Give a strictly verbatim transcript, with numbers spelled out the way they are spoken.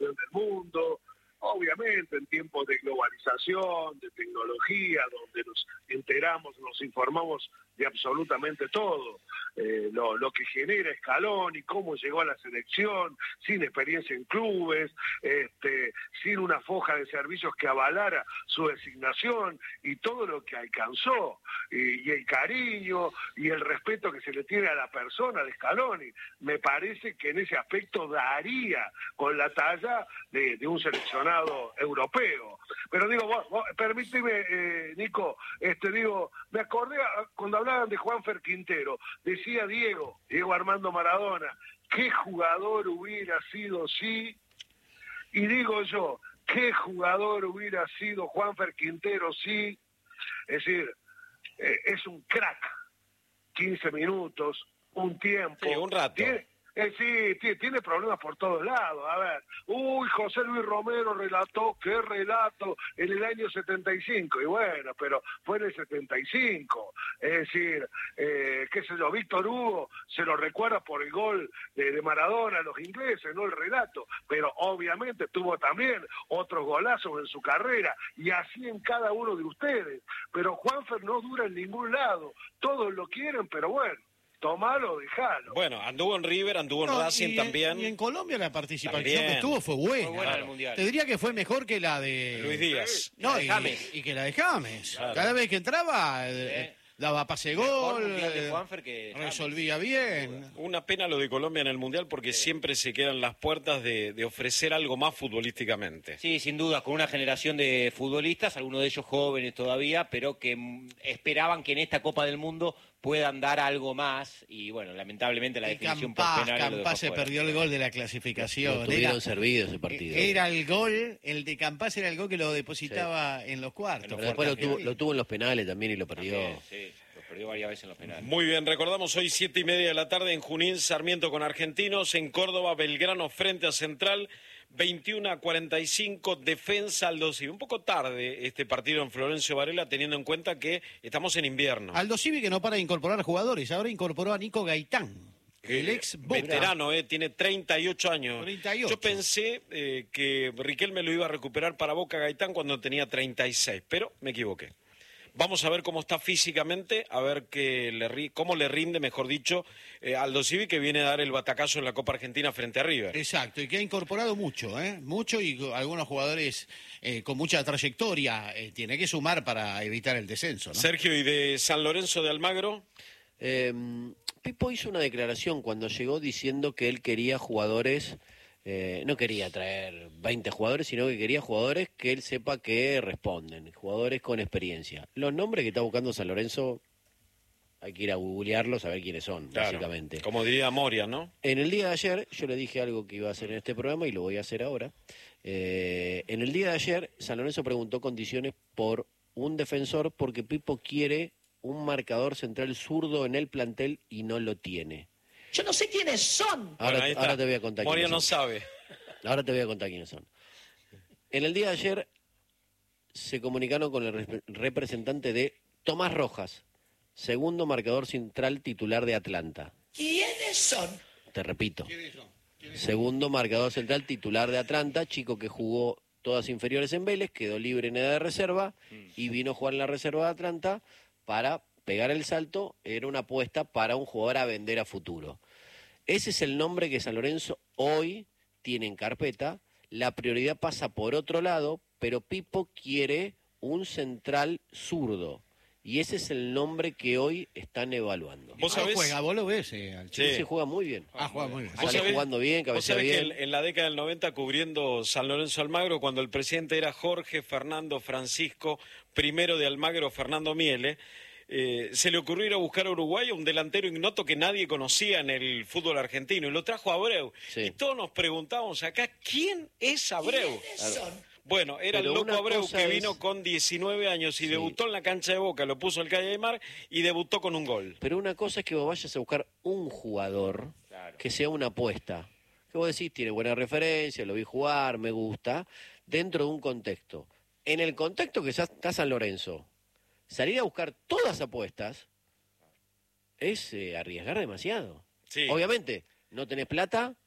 campeón del mundo. Obviamente en tiempos de globalización, de tecnología, donde nos enteramos, nos informamos de absolutamente todo, eh, lo, lo que genera Scaloni, cómo llegó a la selección, sin experiencia en clubes, este, sin una foja de servicios que avalara su designación y todo lo que alcanzó, y, y el cariño y el respeto que se le tiene a la persona de Scaloni. Me parece que en ese aspecto daría con la talla de, de un seleccionado europeo. Pero digo, vos, vos, permíteme, eh, Nico, este, digo, me acordé a, cuando hablaban de Juanfer Quintero, decía Diego, Diego Armando Maradona, qué jugador hubiera sido sí, y digo yo, qué jugador hubiera sido Juanfer Quintero sí, es decir, eh, es un crack, quince minutos, un tiempo. Sí, un rato. ¿Tiene? Eh, sí, tiene, tiene problemas por todos lados. A ver, uy, José Luis Romero relató, qué relato, en el año setenta y cinco, y bueno, pero fue en el setenta y cinco. Es decir, eh, qué sé yo, Víctor Hugo se lo recuerda por el gol de, de Maradona a los ingleses, no el relato, pero obviamente tuvo también otros golazos en su carrera, y así en cada uno de ustedes. Pero Juanfer no dura en ningún lado, todos lo quieren, pero bueno, tomalo, dejalo. Bueno, anduvo en River, anduvo en no, Racing y, también. Y en Colombia la participación también. que tuvo fue buena. Fue buena en el Mundial. Te diría que fue mejor que la de Luis Díaz. No, y, y, y que la de James. Claro. Cada vez que entraba, eh, daba pase gol, de Juanfer que resolvía bien. Una pena lo de Colombia en el Mundial porque sí. siempre se quedan las puertas de, de ofrecer algo más futbolísticamente. Sí, sin duda, con una generación de futbolistas, algunos de ellos jóvenes todavía, pero que esperaban que en esta Copa del Mundo puedan dar algo más, y bueno, lamentablemente la y definición Campás, por penal Campás se fuera. perdió el gol de la clasificación. Lo tuvieron era, servido ese partido. Era el gol, el de Campás era el gol que lo depositaba sí. en los cuartos. Pero después lo tuvo, lo tuvo en los penales también y lo perdió. También, sí, lo perdió varias veces en los penales. Muy bien, recordamos hoy siete y media de la tarde en Junín, Sarmiento con Argentinos, en Córdoba, Belgrano frente a Central, veintiuno a cuarenta y cinco, Defensa Aldo Civi. Un poco tarde este partido en Florencio Varela, teniendo en cuenta que estamos en invierno. Aldo Civi que no para de incorporar jugadores, ahora incorporó a Nico Gaitán, eh, el ex Boca. Veterano, eh, tiene treinta y ocho años. treinta y ocho. Yo pensé eh, que Riquelme lo iba a recuperar para Boca Gaitán cuando tenía treinta y seis, pero me equivoqué. Vamos a ver cómo está físicamente, a ver que le, cómo le rinde, mejor dicho, eh, Aldo Civi, que viene a dar el batacazo en la Copa Argentina frente a River. Exacto, y que ha incorporado mucho, ¿eh? Mucho, y algunos jugadores eh, con mucha trayectoria. Eh, tiene que sumar para evitar el descenso, ¿no? Sergio, ¿y de San Lorenzo de Almagro? Eh, Pipo hizo una declaración cuando llegó diciendo que él quería jugadores... Eh, no quería traer veinte jugadores, sino que quería jugadores que él sepa que responden, jugadores con experiencia. Los nombres que está buscando San Lorenzo, hay que ir a googlearlos a ver quiénes son, claro, básicamente. Como diría Moria, ¿no? En el día de ayer, yo le dije algo que iba a hacer en este programa y lo voy a hacer ahora. Eh, en el día de ayer, San Lorenzo preguntó condiciones por un defensor porque Pipo quiere un marcador central zurdo en el plantel y no lo tiene. Yo no sé quiénes son. Ahora, bueno, ahora te voy a contar Moria quiénes no son. sabe. Ahora te voy a contar quiénes son. En el día de ayer se comunicaron con el rep- representante de Tomás Rojas, segundo marcador central titular de Atlanta. ¿Quiénes son? Te repito. ¿Quiénes son? ¿Quiénes son? Segundo marcador central titular de Atlanta, chico que jugó todas inferiores en Vélez, quedó libre en edad de reserva y vino a jugar en la reserva de Atlanta para pegar el salto. Era una apuesta para un jugador a vender a futuro. Ese es el nombre que San Lorenzo hoy tiene en carpeta. La prioridad pasa por otro lado, pero Pipo quiere un central zurdo. Y ese es el nombre que hoy están evaluando. ¿Vos Ah, sabés? juega, vos lo ves, eh, al chico. Sí, se juega muy bien. Ah, juega muy bien. ¿Vos Sale sabés- jugando bien, vos cabecea sabés bien. que en, en la década del noventa, cubriendo San Lorenzo Almagro, cuando el presidente era Jorge Fernando Francisco, primero de Almagro, Fernando Miele, eh, se le ocurrió ir a buscar a Uruguay a un delantero ignoto que nadie conocía en el fútbol argentino, y lo trajo a Abreu. Sí. Y todos nos preguntábamos acá, ¿quién es Abreu? ¿Quiénes son? Bueno, era Pero el loco una Abreu cosa que es- vino con diecinueve años y Sí. debutó en la cancha de Boca, lo puso el Calle de Mar y debutó con un gol. Pero una cosa es que vos vayas a buscar un jugador Claro. que sea una apuesta. Que vos decís, tiene buena referencia, lo vi jugar, me gusta, dentro de un contexto. En el contexto que está San Lorenzo, salir a buscar todas apuestas es eh, arriesgar demasiado. Sí. Obviamente, no tenés plata,